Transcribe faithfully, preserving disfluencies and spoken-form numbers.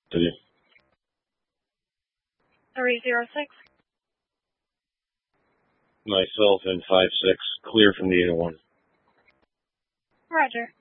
three zero six. Myself in five six, clear from the eight oh one. Roger.